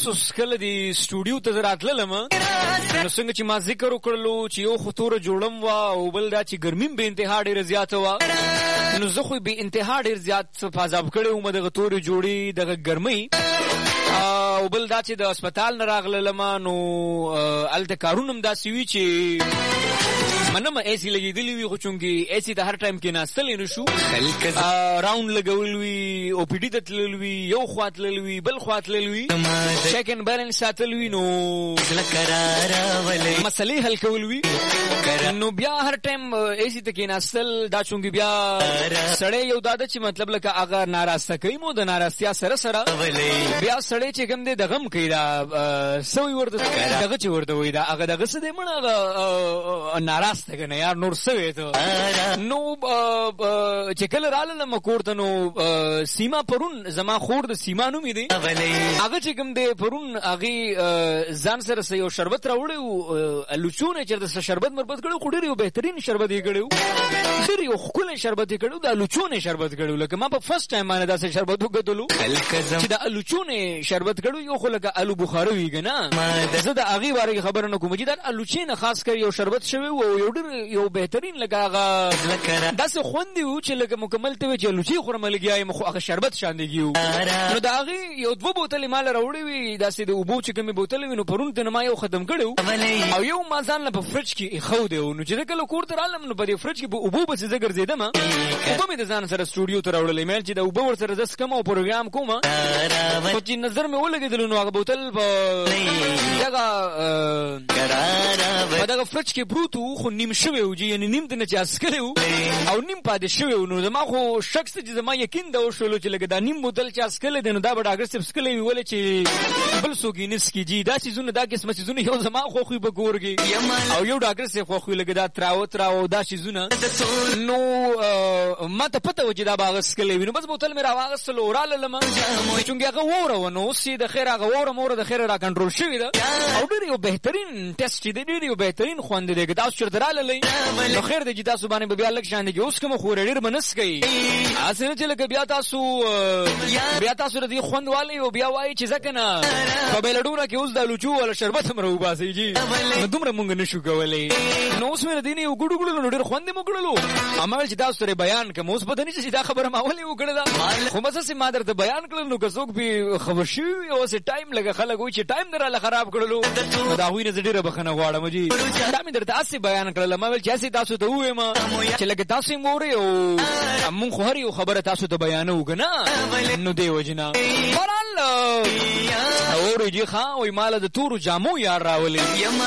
افسوس کله دی سټوډیو ته راتللم نو څنګه چې ما ذکر وکړلو چې یو خطوره جوړم وا او بل دا چې ګرمیم به انتها ډېر زیات وا نو زه خو به انتها ډېر زیات فاضاب کړو مده غتوري جوړي دغه ګرمۍ او بل دا چې د هسپتال نه راغلم نو الته کارونم دا سوي چې منم ایسی لګیدلی وی خو چونکی ایسی د هر ټایم کې ناستل نه شو راوند لګول وی او پی ډی ته تلل وی یو خواط لل وی بل خواط لل وی چیک ان بیلنس ساتل وی نو مسلې حل کول وی نو بیا هر ټایم ایسی ته کې ناستل دا چونکی بیا سړی یو داده چې مطلب لکه هغه ناراسته کوي مو د ناراستیا سره سره بیا سړی چې کوم دې دغم کوي دا سوي ورته دغه چې ورته وی دا هغه دغه څه دې مړه ناراست کنه یار نور سوي ته نو چې کله رااله مکورته نو سیما پرون زما خور د سیما نوم دی هغه چې کوم دی پرون هغه ځان سره یو شربت راوړو لوچونه چې د شربت مربت کړو خو ډیر یو بهترین شربت یې کړو ډیر یو خپل شربت یې کړو د لوچونه شربت کړو لکه ما په فرست ټایم باندې داسې شربت وګدلو چې د لوچونه شربت کړو یو خو لکه الو بخاری ویګنا زه د هغه باره خبر نه کوم چې د لوچینه خاص کر یو شربت شوی او یو بهترین لګاغه داسې خوندې و چې لکه مکمل ته چې لوچی خورم لګیاي مخ هغه شربت شاندېږي نو دا هغه یو دوه بوتل مال راوړې وي داسې د اوبو چې کومه بوتل وي نو پرون ته ما یو ختم کړو او یو ما ځان په فرج کې خو دی نو چې کله کور ته رالم نو په فرج کې په اوبو بس زګر زیدم اوبه مې د ځان سره سټوډیو ته راوړلې مې چې د اوبو ور سره داس کوم پروګرام کوم خو چې نظر مې ولګېدل نو هغه بوتل په دغه فرج کې پروت خو نیم شوی و یعنی نیم ته نه چاس کړو او نیم پاتې شوی نو زما خو شخص چې زما یقین دا وشولو چې لکه دا نیم بوتل چاس کړل نو دا به ډاکټر صاحب سکلې ویل چې بل سوګینس کیږي دا سيزونه دا قسمه سيزونه یو زما خو خو به ګورږي او یو ډاکټر صاحب خو خو لکه دا تراو دا سيزونه نو ما ته پته و چې دا باغ سکلې وینو بس بوتل مې راواغسل اوراله لمه چونګه هغه وره ونو سي د خیر هغه وره مور د خیر را کنټرول شوی دا او ډېر یو بهترین ټیسټ دی ډېر یو بهترین خوند دی دا چردراله نو خیر دی چې تاسو باندې بیا لک شان دی اوس کوم خور ډېر منس کوي اسنه چې لکه بیا تاسو ردی خوندواله او بیا وایي چې ځکه نه په بلډوره کې اوس د لوچو ولا شربت مرو باسي جی نو دومره مونږ نشو کولای نو اوس مې ردی نه یو ګډو ډېر خوند مو کړلو امال چې تاسو سره بیان کوم اوس په دني چې دا خبره ما ولې وکړه خو مزه سي ما درته بیان کړل نو که څوک به خبر شي او سه ټایم لګه خلک وي چې ټایم دراله خراب کړلو دا وینه ډېر بخنه غواړم جی دا مې درته اسی بیان کړل ما ول چې تاسو ته وایم چې لکه تاسو موري او مونږ خو هر یو خبره تاسو ته بیانو کنه نو دی وجنا ورال اورې جی خان وای مال د تورو جامو یار راولي